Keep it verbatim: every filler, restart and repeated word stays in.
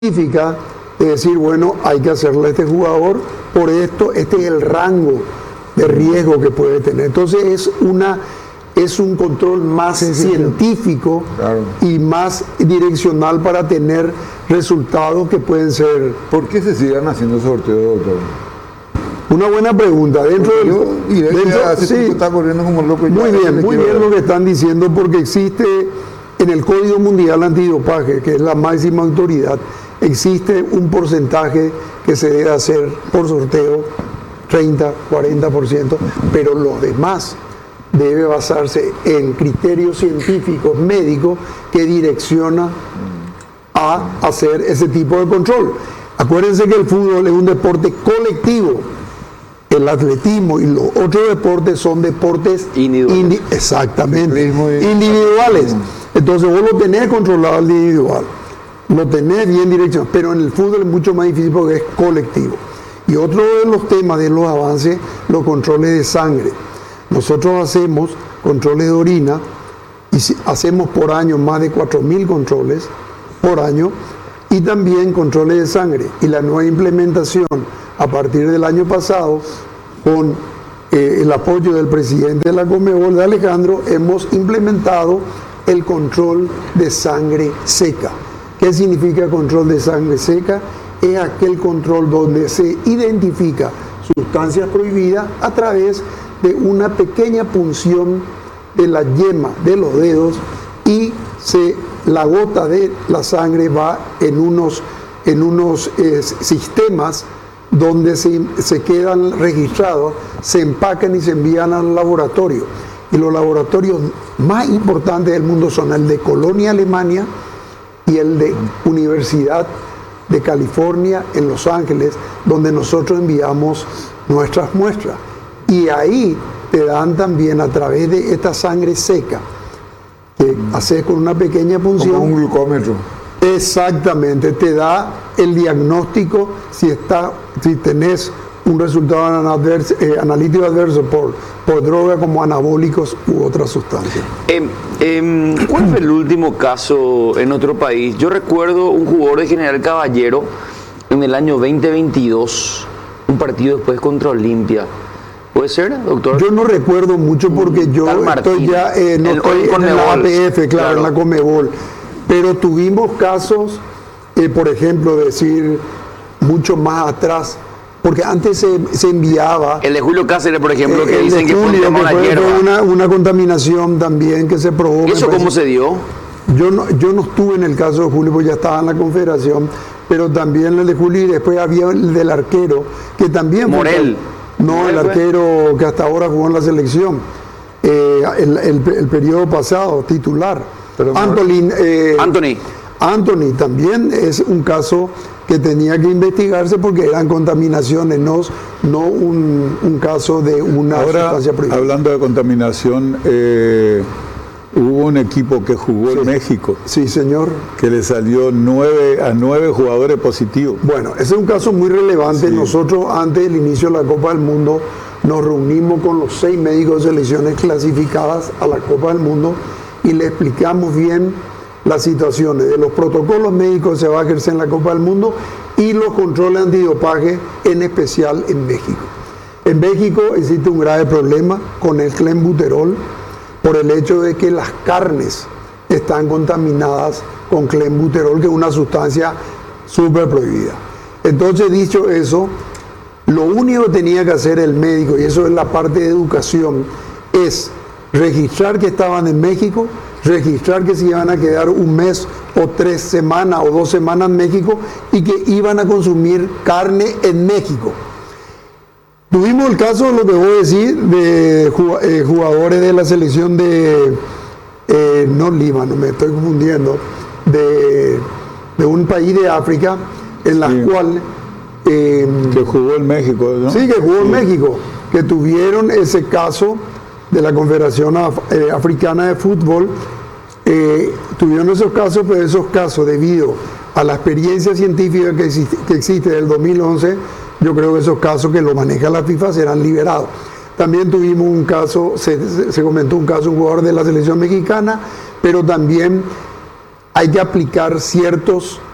científica de decir, bueno, hay que hacerle a este jugador por esto, este es el rango de riesgo que puede tener. Entonces es una es un control más sí, sí, científico sí. Claro. Y más direccional para tener resultados que pueden ser. ¿Por qué se siguen haciendo sorteos, doctor? Una buena pregunta. Dentro del, yo, y de dentro, hace sí, está corriendo como loco. Muy bien, muy bien ver. Lo que están diciendo, porque existe en el Código Mundial Antidopaje, que es la máxima autoridad, existe un porcentaje que se debe hacer por sorteo, treinta, cuarenta por ciento, pero los demás debe basarse en criterios científicos, médicos, que direcciona a hacer ese tipo de control. Acuérdense que el fútbol es un deporte colectivo. El atletismo y los otros deportes son deportes individuales. Indi exactamente, individuales. Entonces vos lo tenés controlado al individual, lo tenés bien direccionado, pero en el fútbol es mucho más difícil porque es colectivo. Y otro de los temas de los avances, los controles de sangre. Nosotros hacemos controles de orina y hacemos por año más de cuatro mil controles por año, y también controles de sangre. Y la nueva implementación a partir del año pasado, con eh, el apoyo del presidente de la Conmebol, de Alejandro, hemos implementado el control de sangre seca. ¿Qué significa control de sangre seca? Es aquel control donde se identifica sustancias prohibidas a través de una pequeña punción de la yema de los dedos, y se, la gota de la sangre va en unos, en unos eh, sistemas donde se, se quedan registrados, se empacan y se envían al laboratorio. Y los laboratorios más importantes del mundo son el de Colonia, Alemania, y el de Universidad de California en Los Ángeles, donde nosotros enviamos nuestras muestras. Y ahí te dan también, a través de esta sangre seca, que haces con una pequeña punción. Como un glucómetro. Exactamente, te da el diagnóstico si está, si tenés un resultado adverso, eh, analítico adverso por, por droga, como anabólicos u otras sustancias. Eh, eh, ¿Cuál fue el último caso en otro país? Yo recuerdo un jugador de General Caballero en el año veinte veintidós, un partido después contra Olimpia. ¿Puede ser, doctor? Yo no recuerdo mucho porque yo estoy ya eh, no el, estoy en la A P F, claro, claro, en la Conmebol. Pero tuvimos casos, eh, por ejemplo, decir mucho más atrás, porque antes se, se enviaba... El de Julio Cáceres, por ejemplo, eh, que dicen que Julio, fue, que fue, la hierba. fue una, una contaminación también que se probó. ¿Eso cómo se dio? Yo no, yo no estuve en el caso de Julio, porque ya estaba en la confederación, pero también el de Julio, y después había el del arquero, que también... Morel. Fue, no, el arquero que hasta ahora jugó en la selección, eh, el, el, el periodo pasado, titular. Pero Anthony, eh, Anthony. Anthony también es un caso que tenía que investigarse porque eran contaminaciones, no, no un, un caso de una Ahora, sustancia prohibida. Hablando de contaminación, eh, hubo un equipo que jugó sí. en México. Sí, señor. Que le salió nueve, a nueve jugadores positivos. Bueno, ese es un caso muy relevante. Sí. Nosotros, antes del inicio de la Copa del Mundo, nos reunimos con los seis médicos de selecciones clasificadas a la Copa del Mundo y le explicamos bien las situaciones de los protocolos médicos que se va a ejercer en la Copa del Mundo y los controles antidopaje, en especial en México. En México existe un grave problema con el clenbuterol por el hecho de que las carnes están contaminadas con clenbuterol, que es una sustancia súper prohibida. Entonces, dicho eso, lo único que tenía que hacer el médico, y eso es la parte de educación, es registrar que estaban en México, registrar que se iban a quedar un mes o tres semanas o dos semanas en México y que iban a consumir carne en México. Tuvimos el caso, lo que voy a decir, de jugadores de la selección de, eh, no Líbano, me estoy confundiendo, de, de un país de África, en la sí. cual... Eh, que jugó en México, ¿no? Sí, que jugó sí. en México, que tuvieron ese caso de la Confederación Af eh, Africana de Fútbol, eh, tuvieron esos casos, pero esos casos, debido a la experiencia científica que existe, que existe del dos mil once, yo creo que esos casos que lo maneja la FIFA serán liberados. También tuvimos un caso, se, se comentó un caso, un jugador de la selección mexicana, pero también hay que aplicar ciertos